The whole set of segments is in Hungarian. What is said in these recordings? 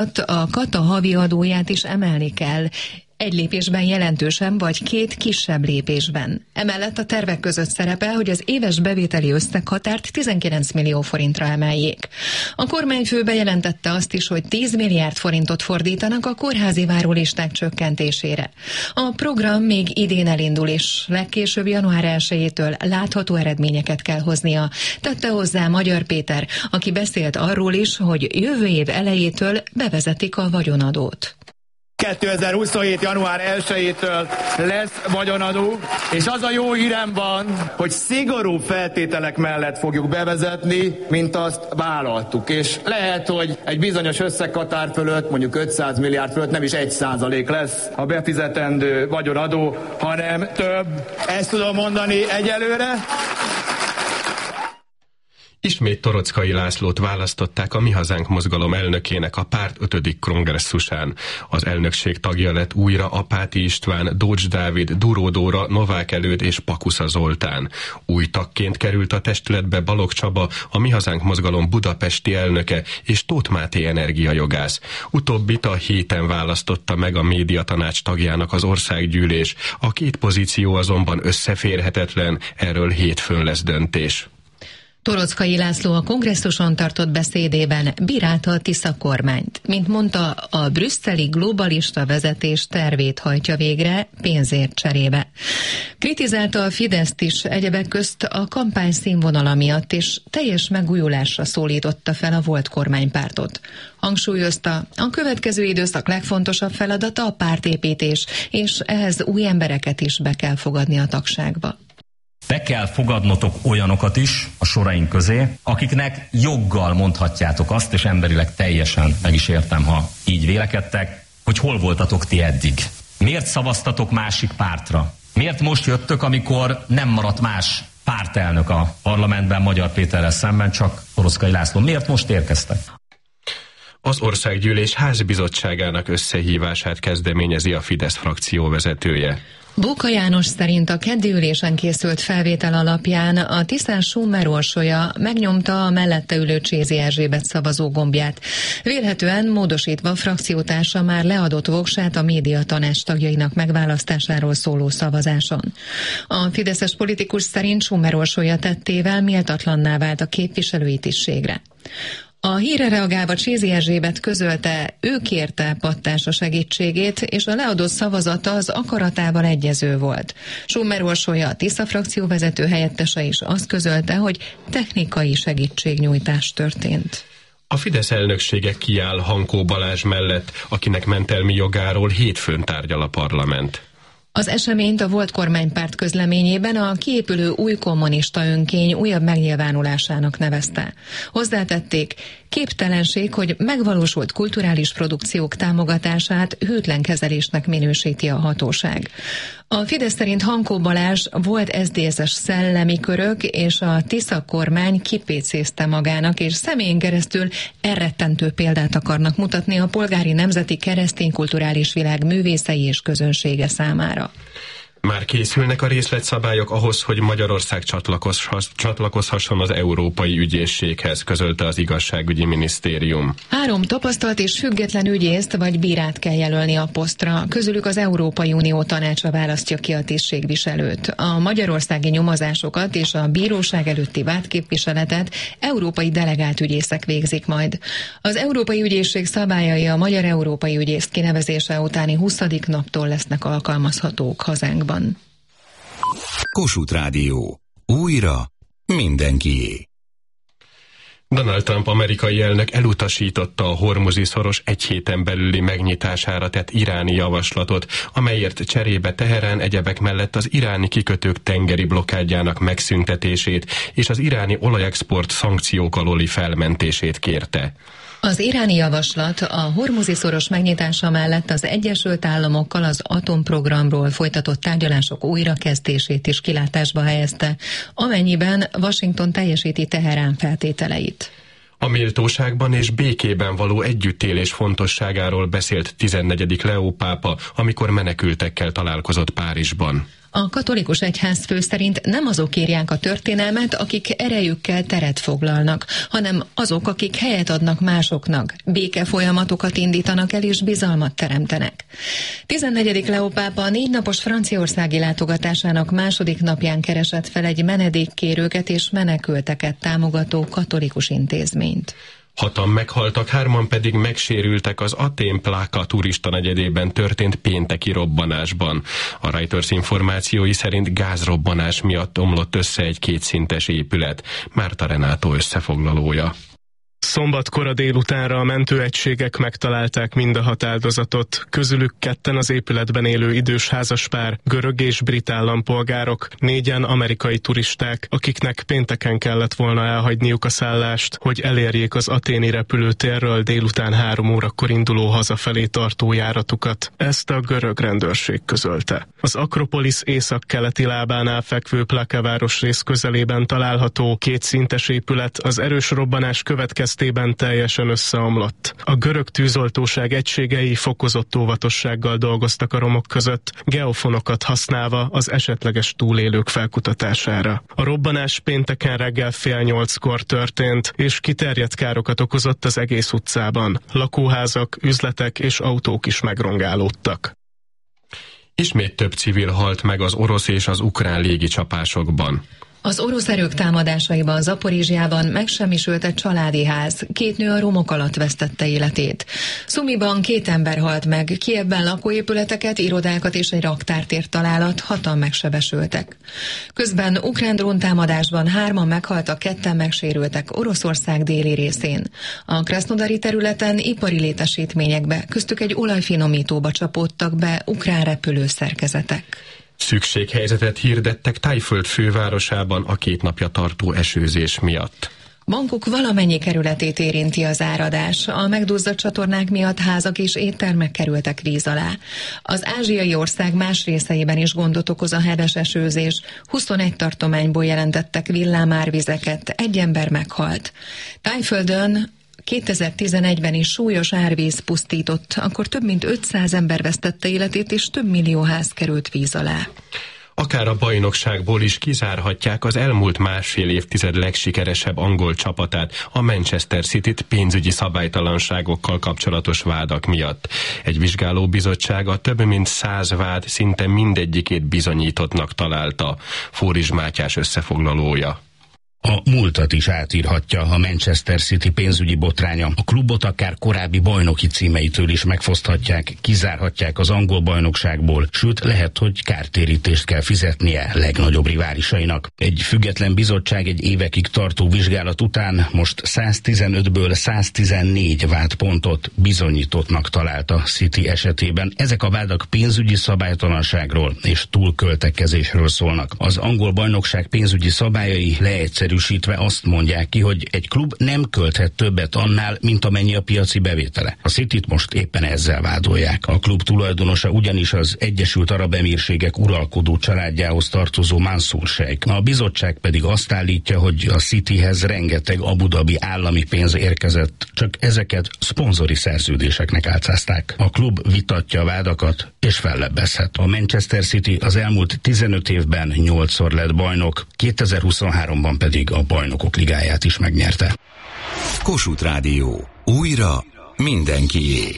A Kata havi adóját is emelni kell. Egy lépésben jelentősen, vagy két kisebb lépésben. Emellett a tervek között szerepel, hogy az éves bevételi összeghatárt 19 millió forintra emeljék. A kormányfő bejelentette azt is, hogy 10 milliárd forintot fordítanak a kórházi várólisták csökkentésére. A program még idén elindul, és legkésőbb január 1-től látható eredményeket kell hoznia. Tette hozzá Magyar Péter, aki beszélt arról is, hogy jövő év elejétől bevezetik a vagyonadót. 2027. január 1-től lesz vagyonadó, és az a jó hírem van, hogy szigorú feltételek mellett fogjuk bevezetni, mint azt vállaltuk. És lehet, hogy egy bizonyos összeghatár fölött, mondjuk 500 milliárd fölött nem is 1% lesz a befizetendő vagyonadó, hanem több. Ezt tudom mondani egyelőre. Ismét Torockai Lászlót választották a Mi Hazánk mozgalom elnökének a párt 5. kongresszusán. Az elnökség tagja lett újra Apáti István, Dócs Dávid, Duró Dóra, Novák Előd és Pakusza Zoltán. Új tagként került a testületbe Balogh Csaba, a Mi Hazánk mozgalom budapesti elnöke, és Tóth Máté energiajogász. Utóbbit a héten választotta meg a médiatanács tagjának az országgyűlés. A két pozíció azonban összeférhetetlen, erről hétfőn lesz döntés. Torockai László a kongresszuson tartott beszédében bírálta a Tisza kormányt. Mint mondta, a brüsszeli globalista vezetés tervét hajtja végre pénzért cserébe. Kritizálta a Fideszt is egyebek közt a kampány színvonala miatt, és teljes megújulásra szólította fel a volt kormánypártot. Hangsúlyozta, a következő időszak legfontosabb feladata a pártépítés, és ehhez új embereket is be kell fogadni a tagságba. Be kell fogadnotok olyanokat is a soraink közé, akiknek joggal mondhatjátok azt, és emberileg teljesen meg is értem, ha így vélekedtek, hogy hol voltatok ti eddig. Miért szavaztatok másik pártra? Miért most jöttök, amikor nem maradt más pártelnök a parlamentben Magyar Péterrel szemben, csak Torockai László? Miért most érkeztek? Az országgyűlés házibizottságának összehívását kezdeményezi a Fidesz frakció vezetője. Bóka János szerint a keddi ülésen készült felvétel alapján a Tiszán Schumer Orsolya megnyomta a mellette ülő Csézi Erzsébet szavazógombját. Vélhetően módosítva a frakciótársa már leadott voksát a médiatanács tagjainak megválasztásáról szóló szavazáson. A fideszes politikus szerint Schumer Orsolya tettével méltatlanná vált a képviselői tisztségre. A hírre reagálva Csézi Erzsébet közölte, ő kérte Pattársa segítségét, és a leadott szavazata az akaratával egyező volt. Schumer Orsolya, a Tisza frakció vezető helyettese is azt közölte, hogy technikai segítségnyújtás történt. A Fidesz elnöksége kiáll Hankó Balázs mellett, akinek mentelmi jogáról hétfőn tárgyal a parlament. Az eseményt a volt kormánypárt közleményében a kiépülő új kommunista önkény újabb megnyilvánulásának nevezte. Hozzátették, képtelenség, hogy megvalósult kulturális produkciók támogatását hűtlen kezelésnek minősíti a hatóság. A Fidesz szerint Hankó Balázs volt SZDSZ-es szellemi körök, és a Tisza kormány kipécézte magának, és személyén keresztül elrettentő példát akarnak mutatni a polgári nemzeti keresztény kulturális világ művészei és közönsége számára. Már készülnek a részletszabályok ahhoz, hogy Magyarország csatlakozhasson az Európai Ügyészséghez, közölte az Igazságügyi Minisztérium. 3 tapasztalt és független ügyészt vagy bírát kell jelölni a posztra. Közülük az Európai Unió tanácsa választja ki a tisztségviselőt. A magyarországi nyomozásokat és a bíróság előtti vádképviseletet európai delegált ügyészek végzik majd. Az Európai Ügyészség szabályai a magyar európai ügyész kinevezése utáni 20. naptól lesznek alkalmazhatók hazánkban. Kossuth Rádió. Újra mindenkié. Donald Trump amerikai elnök elutasította a Hormuzi-szoros egy héten belüli megnyitására tett iráni javaslatot, amelyért cserébe Teherán egyebek mellett az iráni kikötők tengeri blokkádjának megszüntetését és az iráni olajexport szankciók alóli felmentését kérte. Az iráni javaslat a Hormuzi-szoros megnyitása mellett az Egyesült Államokkal az atomprogramról folytatott tárgyalások újrakezdését is kilátásba helyezte, amennyiben Washington teljesíti Teherán feltételeit. A méltóságban és békében való együttélés fontosságáról beszélt 14. Leó pápa, amikor menekültekkel találkozott Párizsban. A katolikus egyházfő szerint nem azok írják a történelmet, akik erejükkel teret foglalnak, hanem azok, akik helyet adnak másoknak, béke folyamatokat indítanak el és bizalmat teremtenek. 14. Leó pápa 4 napos franciaországi látogatásának második napján keresett fel egy menedékkérőket és menekülteket támogató katolikus intézményt. 6-an meghaltak, 3-an pedig megsérültek az Atén Pláka turista negyedében történt pénteki robbanásban. A Reuters információi szerint gázrobbanás miatt omlott össze egy 2 szintes épület. Márta Renátó összefoglalója. Szombat kora délutánra a mentőegységek megtalálták mind a 6 áldozatot. Közülük 2 az épületben élő idős házaspár, görög és brit állampolgárok, 4-en amerikai turisták, akiknek pénteken kellett volna elhagyniuk a szállást, hogy elérjék az athéni repülőtérről délután 3 órakor induló hazafelé tartó járatukat. Ezt a görög rendőrség közölte. Az Akropolisz északkeleti lábánál fekvő Plaka városrész közelében található 2 szintes épület az erős robbanás következtében teljesen összeomlott. A görög tűzoltóság egységei fokozott óvatossággal dolgoztak a romok között, geofonokat használva az esetleges túlélők felkutatására. A robbanás pénteken reggel 7:30-kor történt, és kiterjedt károkat okozott az egész utcában. Lakóházak, üzletek és autók is megrongálódtak. Ismét több civil halt meg az orosz és az ukrán légicsapásokban. Az orosz erők támadásaiban Zaporizsjában megsemmisült egy családi ház, 2 nő a romok alatt vesztette életét. Szumiban 2 ember halt meg, Kijevben lakóépületeket, irodákat és egy raktárt ért találat, 6-an megsebesültek. Közben ukrán dróntámadásban 3-an meghaltak, 2-en megsérültek Oroszország déli részén. A Krasznodari területen ipari létesítményekbe, köztük egy olajfinomítóba csapódtak be ukrán repülőszerkezetek. Szükséghelyzetet hirdettek Thaiföld fővárosában a 2 napja tartó esőzés miatt. Bangkok valamennyi kerületét érinti az áradás. A megduzzadt csatornák miatt házak és éttermek kerültek víz alá. Az ázsiai ország más részeiben is gondot okoz a heves esőzés. 21 tartományból jelentettek villámárvizeket, 1 ember meghalt. Thaiföldön 2011-ben is súlyos árvíz pusztított, akkor több mint 500 ember vesztette életét, és több millió ház került víz alá. Akár a bajnokságból is kizárhatják az elmúlt másfél évtized legsikeresebb angol csapatát, a Manchester Cityt pénzügyi szabálytalanságokkal kapcsolatos vádak miatt. Egy vizsgálóbizottság a több mint 100 vád szinte mindegyikét bizonyítottnak találta. Fóris Mátyás összefoglalója. A múltat is átírhatja a Manchester City pénzügyi botránya. A klubot akár korábbi bajnoki címeitől is megfoszthatják, kizárhatják az angol bajnokságból, sőt lehet, hogy kártérítést kell fizetnie legnagyobb riválisainak. Egy független bizottság egy évekig tartó vizsgálat után most 115-ből 114 vádpontot bizonyítottnak találta City esetében. Ezek a vádak pénzügyi szabálytalanságról és túlköltekezésről szólnak. Az angol bajnokság pénzügyi szabályai leegyszerűsítve azt mondják ki, hogy egy klub nem költhet többet annál, mint amennyi a piaci bevétele. A Cityt most éppen ezzel vádolják. A klub tulajdonosa ugyanis az Egyesült Arab Emírségek uralkodó családjához tartozó Mansur Sheikh. A bizottság pedig azt állítja, hogy a Cityhez rengeteg Abu Dhabi állami pénz érkezett, csak ezeket szponzori szerződéseknek álcázták. A klub vitatja a vádakat és fellebbezhet. A Manchester City az elmúlt 15 évben 8-szor lett bajnok, 2023-ban pedig a Bajnokok Ligáját is megnyerte. Kossuth Rádió. Újra mindenkié.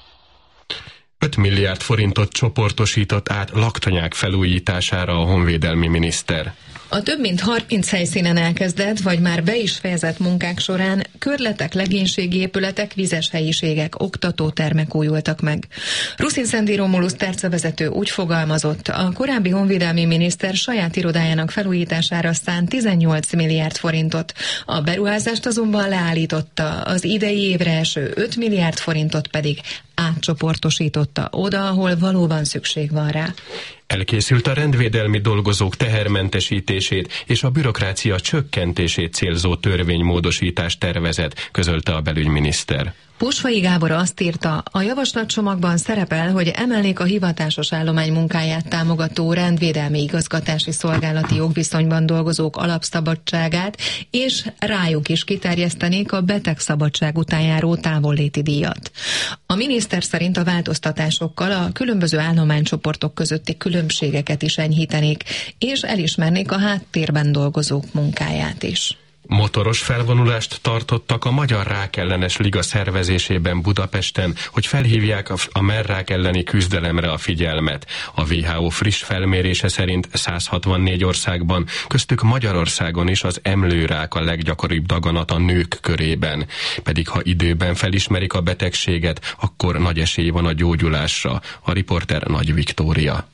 5 milliárd forintot csoportosított át laktanyák felújítására a honvédelmi miniszter. A több mint 30 helyszínen elkezdett, vagy már be is fejezett munkák során körletek, legénységi épületek, vizes helyiségek, oktatótermek újultak meg. Ruszin Szendi Romulusz tercevezető úgy fogalmazott, a korábbi honvédelmi miniszter saját irodájának felújítására szánt 18 milliárd forintot. A beruházást azonban leállította, az idei évre eső 5 milliárd forintot pedig átcsoportosította oda, ahol valóban szükség van rá. Elkészült a rendvédelmi dolgozók tehermentesítését és a bürokrácia csökkentését célzó törvénymódosítás tervezet, közölte a belügyminiszter. Pusfai Gábor azt írta, a javaslatcsomagban szerepel, hogy emelnék a hivatásos állomány munkáját támogató rendvédelmi igazgatási szolgálati jogviszonyban dolgozók alapszabadságát, és rájuk is kiterjesztenék a betegszabadság után járó távolléti díjat. A miniszter szerint a változtatásokkal a különböző állománycsoportok közötti különbségeket is enyhítenék, és elismernék a háttérben dolgozók munkáját is. Motoros felvonulást tartottak a Magyar Rákellenes Liga szervezésében Budapesten, hogy felhívják a mellrák elleni küzdelemre a figyelmet. A WHO friss felmérése szerint 164 országban, köztük Magyarországon is az emlőrák a leggyakoribb daganat a nők körében. Pedig ha időben felismerik a betegséget, akkor nagy esély van a gyógyulásra. A riporter Nagy Viktória.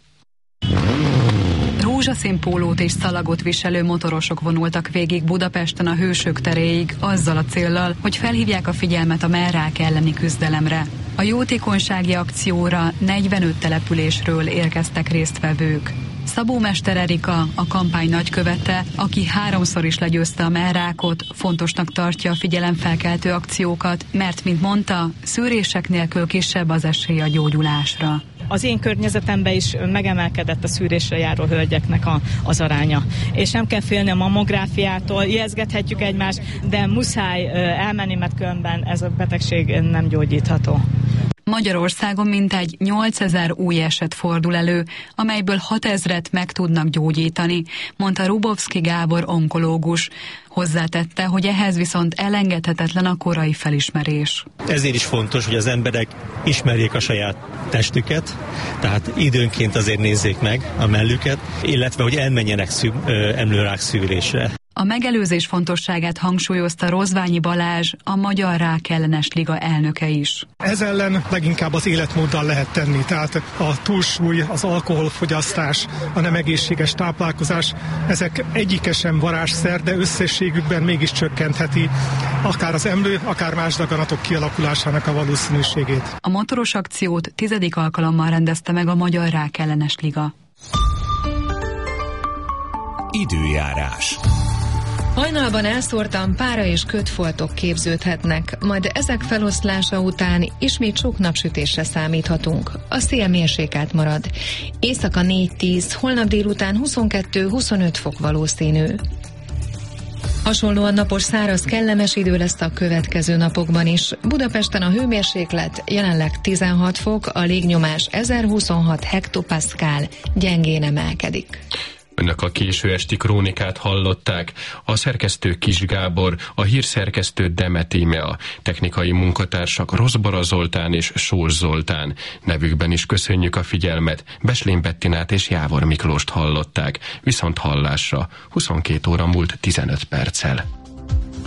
Rózsaszín pólót és szalagot viselő motorosok vonultak végig Budapesten a Hősök teréig, azzal a céllal, hogy felhívják a figyelmet a mellrák elleni küzdelemre. A jótékonysági akcióra 45 településről érkeztek résztvevők. Szabó Mester Erika, a kampány nagykövete, aki 3-szor is legyőzte a mellrákot, fontosnak tartja a figyelemfelkeltő akciókat, mert, mint mondta, szűrések nélkül kisebb az esély a gyógyulásra. Az én környezetemben is megemelkedett a szűrésre járó hölgyeknek az aránya. És nem kell félni a mammográfiától, ijeszgethetjük egymást, de muszáj elmenni, mert különben ez a betegség nem gyógyítható. Magyarországon mintegy 8000 új eset fordul elő, amelyből 6000-et meg tudnak gyógyítani, mondta Rubovszki Gábor onkológus. Hozzátette, hogy ehhez viszont elengedhetetlen a korai felismerés. Ezért is fontos, hogy az emberek ismerjék a saját testüket, tehát időnként azért nézzék meg a mellüket, illetve hogy elmenjenek emlőrák szűrésre. A megelőzés fontosságát hangsúlyozta Rozványi Balázs, a Magyar Rákellenes Liga elnöke is. Ez ellen leginkább az életmóddal lehet tenni, tehát a túlsúly, az alkoholfogyasztás, a nem egészséges táplálkozás, ezek egyike sem varázsszer, de összességükben mégis csökkentheti akár az emlő, akár más daganatok kialakulásának a valószínűségét. A motoros akciót 10. alkalommal rendezte meg a Magyar Rákellenes Liga. Időjárás. Hajnalban elszórtan pára és kötfoltok képződhetnek, majd ezek feloszlása után ismét sok napsütésre számíthatunk. A szél mérsékelt marad. Éjszaka 4-10, holnap délután 22-25 fok valószínű. Hasonlóan napos, száraz, kellemes idő lesz a következő napokban is. Budapesten a hőmérséklet jelenleg 16 fok, a légnyomás 1026 hektopaszkál, gyengén emelkedik. Önök a késő esti krónikát hallották. A szerkesztő Kis Gábor, a hírszerkesztő Demet Tímea, technikai munkatársak Rozbora Zoltán és Sós Zoltán. Nevükben is köszönjük a figyelmet. Beslén Bettinát és Jávor Miklóst hallották. Viszont hallásra 22 óra múlt 15 perccel.